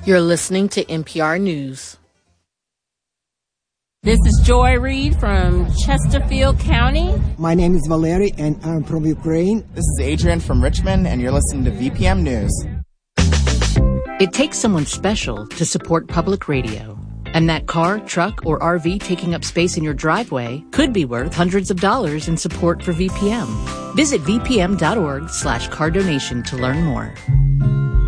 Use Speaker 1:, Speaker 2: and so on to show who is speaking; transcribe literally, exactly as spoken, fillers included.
Speaker 1: You're listening to N P R News.
Speaker 2: This is Joy Reid from Chesterfield County.
Speaker 3: My name is Valery, and I'm from Ukraine.
Speaker 4: This is Adrian from Richmond, and you're listening to V P M News.
Speaker 5: It takes someone special to support public radio. And that car, truck, or R V taking up space in your driveway could be worth hundreds of dollars in support for V P M. Visit V P M dot org slash car donation to learn more.